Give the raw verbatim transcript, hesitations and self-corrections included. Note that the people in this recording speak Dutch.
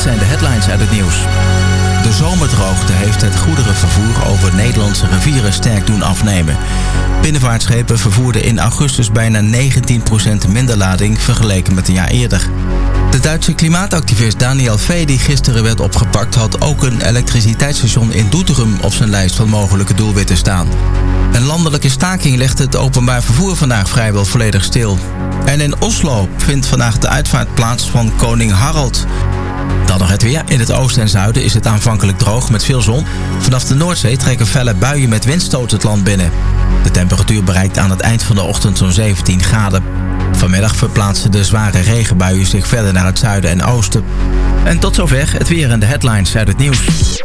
dit zijn de headlines uit het nieuws. De zomerdroogte heeft het goederenvervoer over Nederlandse rivieren sterk doen afnemen. Binnenvaartschepen vervoerden in augustus bijna negentien procent minder lading vergeleken met een jaar eerder. De Duitse klimaatactivist Daniel V., die gisteren werd opgepakt, had ook een elektriciteitsstation in Doetinchem op zijn lijst van mogelijke doelwitten staan. Een landelijke staking legt het openbaar vervoer vandaag vrijwel volledig stil. En in Oslo vindt vandaag de uitvaart plaats van koning Harald. Dan nog het weer. In het oosten en zuiden is het aanvankelijk droog met veel zon. Vanaf de Noordzee trekken felle buien met windstoot het land binnen. De temperatuur bereikt aan het eind van de ochtend zo'n zeventien graden. Vanmiddag verplaatsen de zware regenbuien zich verder naar het zuiden en oosten. En tot zover het weer en de headlines uit het nieuws.